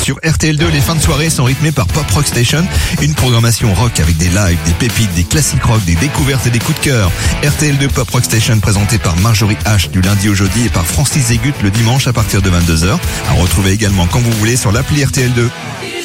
Sur RTL2, les fins de soirée sont rythmées par Pop Rock Station, une programmation rock avec des lives, des pépites, des classiques rock, des découvertes et des coups de cœur. RTL2 Pop Rock Station présenté par Marjorie H du lundi au jeudi et par Francis Zégut le dimanche à partir de 22h. À retrouver également quand vous voulez sur l'appli RTL2.